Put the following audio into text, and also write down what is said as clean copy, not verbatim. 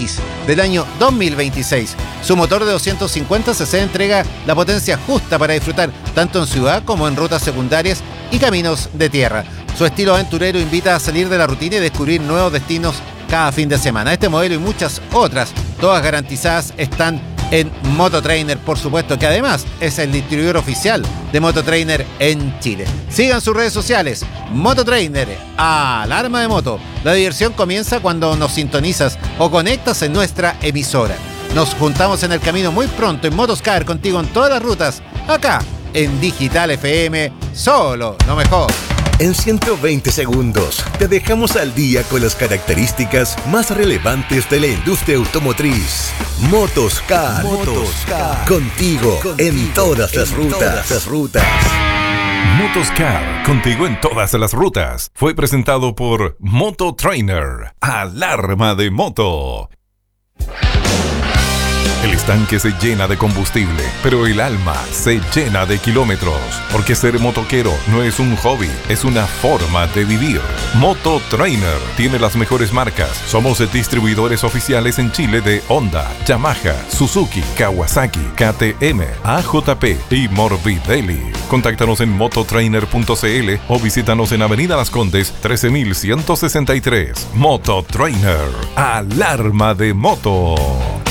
X del año 2026. Su motor de 250 cc entrega la potencia justa para disfrutar tanto en ciudad como en rutas secundarias y caminos de tierra. Su estilo aventurero invita a salir de la rutina y descubrir nuevos destinos cada fin de semana. Este modelo y muchas otras, todas garantizadas, están en Mototrainer, por supuesto, que además es el distribuidor oficial de Mototrainer en Chile. Sigan sus redes sociales, Mototrainer, alarma de moto. La diversión comienza cuando nos sintonizas o conectas en nuestra emisora. Nos juntamos en el camino muy pronto en Motoscar, contigo en todas las rutas, acá en Digital FM, solo lo mejor. En 120 segundos te dejamos al día con las características más relevantes de la industria automotriz. Motoscar. Contigo en todas las rutas. Motoscar, contigo en todas las rutas. Fue presentado por Mototrainer, alarma de moto. El estanque se llena de combustible, pero el alma se llena de kilómetros. Porque ser motoquero no es un hobby, es una forma de vivir. Mototrainer tiene las mejores marcas. Somos distribuidores oficiales en Chile de Honda, Yamaha, Suzuki, Kawasaki, KTM, AJP y Morbidelli. Contáctanos en mototrainer.cl o visítanos en Avenida Las Condes 13163. Mototrainer, alarma de moto.